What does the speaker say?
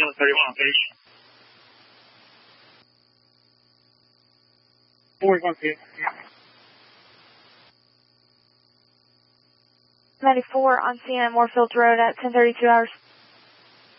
Kilo 31, please. 41 feet. 94 on CN Moorfield Road at 10:32 hours.